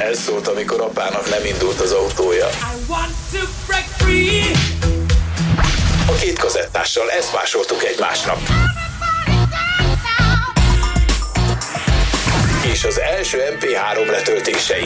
Ez szólt, amikor apának nem indult az autója. A két kazettással ezt másoltuk egymásnak. És az első MP3 letöltéseim.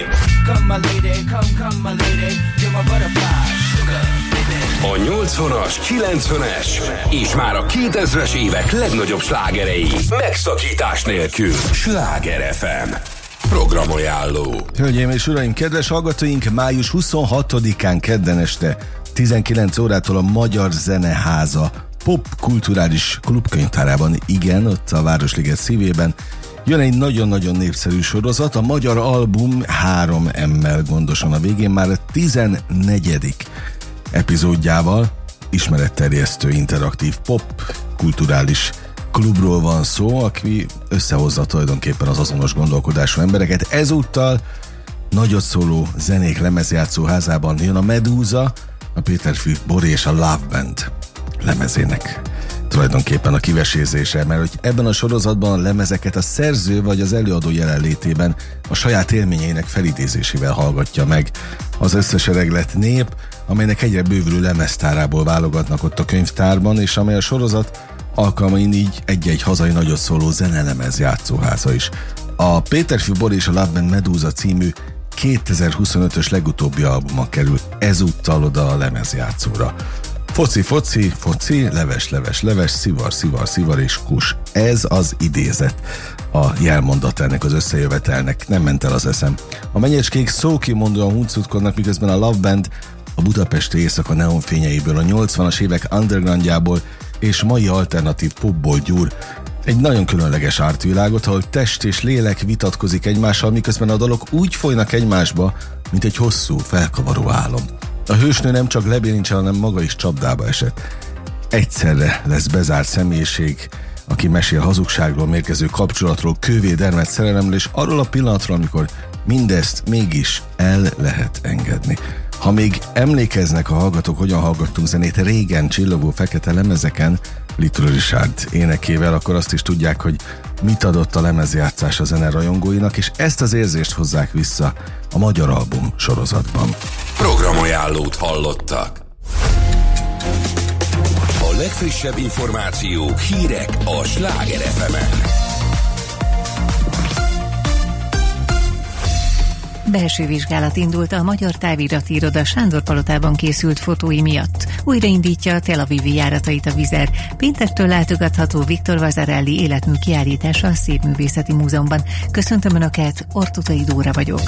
A 80-as, 90-es és már a 2000-es évek legnagyobb slágerei. Megszakítás nélkül. Sláger FM. Programajánló. Hölgyeim és uraim, kedves hallgatóink, május 26-án kedden este 19 órától a Magyar Zeneháza popkulturális klubkönyvtárában, igen, ott a Városliget szívében, jön egy nagyon-nagyon népszerű sorozat, a Magyar Album 3M-mel gondosan a végén, már a 14. epizódjával. Ismeretterjesztő interaktív pop kulturális klubról van szó, aki összehozza tulajdonképpen az azonos gondolkodású embereket. Ezúttal nagyot szóló zenék lemezjátszóházában jön a Medúza, a Péterfi Bori és a Love Band lemezének tulajdonképpen a kivesézése, mert hogy ebben a sorozatban a lemezeket a szerző vagy az előadó jelenlétében a saját élményeinek felidézésével hallgatja meg az összesereglett nép, amelynek egyre bővülő lemeztárából válogatnak ott a könyvtárban, és amely a sorozat alkalmain így egy-egy hazai nagyot szóló zenelemez játszóháza is. A Péterfi Bori és a Love Band Medúza című 2025-ös legutóbbi albuma kerül ezúttal oda a lemezjátszóra. Foci, foci, foci, leves, leves, leves, szivar, szivar, szivar és kus. Ez az idézet a jelmondat ennek az összejövetelnek. Nem ment el az eszem. A Menyecskék szókimondóan huncutkodnak, miközben a Love Band a budapesti éjszaka neonfényeiből, a 80-as évek undergroundjából és mai alternatív popból gyúr egy nagyon különleges ártvilágot, ahol test és lélek vitatkozik egymással, miközben a dalok úgy folynak egymásba, mint egy hosszú, felkavaró álom. A hősnő nem csak lebénincsel, hanem maga is csapdába esett. Egyszerre lesz bezárt személyiség, aki mesél hazugságról, mérgező kapcsolatról, kővé dermedt szerelemről, és arról a pillanatról, amikor mindezt mégis el lehet engedni. Ha még emlékeznek a hallgatók, hogyan hallgattunk zenét régen csillogó fekete lemezeken, Little Richard énekével, akkor azt is tudják, hogy mit adott a lemezjátszás a zenerajongóinak, és ezt az érzést hozzák vissza a Magyar Album sorozatban. Programajánlót hallottak. A legfrissebb információk, hírek a Sláger FM-en. Belső vizsgálat indult a Magyar Távirati Iroda Sándor-palotában készült fotói miatt. Újraindítja a Tel Avivi járatait a Vizer. Péntektől látogatható Viktor Vasarely életmű kiállítása a Szépművészeti Múzeumban. Köszöntöm Önöket, Ortutai Dóra vagyok.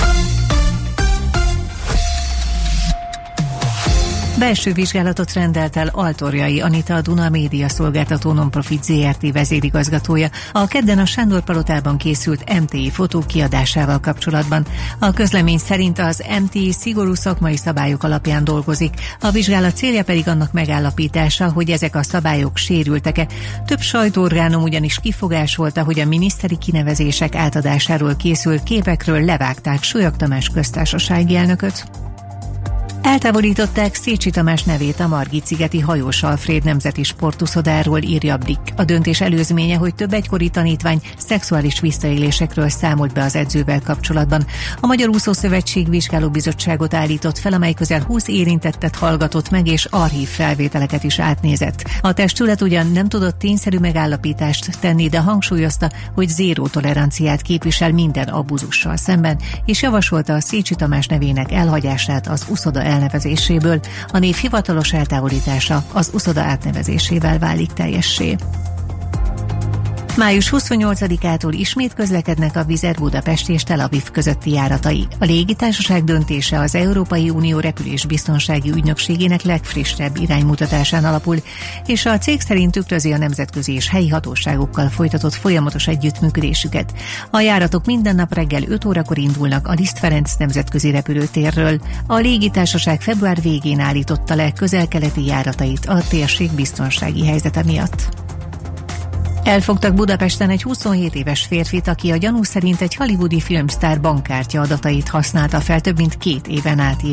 Belső vizsgálatot rendelt el Altorjai Anita, a Duna Média Szolgáltató Nonprofit Zrt. Vezérigazgatója a kedden a Sándor-palotában készült MTI fotók kiadásával kapcsolatban. A közlemény szerint az MTI szigorú szakmai szabályok alapján dolgozik, a vizsgálat célja pedig annak megállapítása, hogy ezek a szabályok sérültek-e. Több sajtóorgánum ugyanis kifogásolta, hogy a miniszteri kinevezések átadásáról készült képekről levágták Sólyag Tamás köztársasági elnököt. Eltávolították Szécsi Tamás nevét a Margit-szigeti Hajós Alfréd Nemzeti Sportuszodáról, írja Blick. A döntés előzménye, hogy több egykori tanítvány szexuális visszaélésekről számolt be az edzővel kapcsolatban. A Magyar Úszószövetség vizsgálóbizottságot állított fel, amely közel 20 érintettet hallgatott meg és archív felvételeket is átnézett. A testület ugyan nem tudott tényszerű megállapítást tenni, de hangsúlyozta, hogy zéró toleranciát képvisel minden abuzussal szemben, és javasolta a Szécsi Tamás nevének elhagyását az uszoda elnevezéséből. A név hivatalos eltávolítása az uszoda átnevezésével válik teljessé. Május 28-ától ismét közlekednek a Vizer Budapest és Tel Aviv közötti járatai. A légitársaság döntése az Európai Unió repülésbiztonsági ügynökségének legfrissebb iránymutatásán alapul, és a cég szerint tükrözi a nemzetközi és helyi hatóságokkal folytatott folyamatos együttműködésüket. A járatok minden nap reggel 5 órakor indulnak a Liszt Ferenc nemzetközi repülőtérről. A légitársaság február végén állította le közel-keleti járatait a térség biztonsági helyzete miatt. Elfogtak Budapesten egy 27 éves férfit, aki a gyanú szerint egy hollywoodi filmsztár bankkártya adatait használta fel több mint 2 éven át.